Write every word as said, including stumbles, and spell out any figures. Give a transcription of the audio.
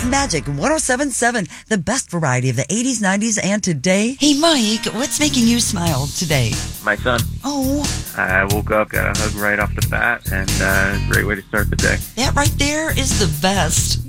Magic one oh seven point seven, the best variety of the eighties, nineties, and today. Hey, Mike, what's making you smile today? My son. Oh. I woke up, got a hug right off the bat, and uh, great way to start the day. That right there is the best.